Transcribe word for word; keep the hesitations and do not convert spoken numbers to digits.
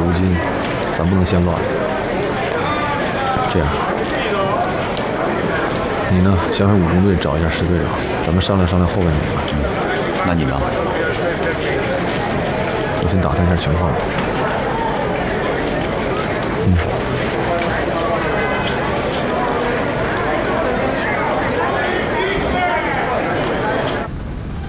如今，咱不能先乱。这样，你呢，先回武工队找一下石队长，咱们商量商量后半点吧。 嗯，那你呢？ 我先打探一下情况。嗯。